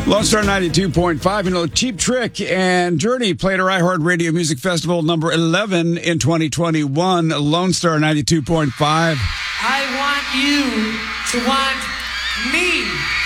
Lone Star 92.5, Cheap Trick and Journey played our iHeartRadio Music Festival number 11 in 2021. Lone Star 92.5. I want you to want me.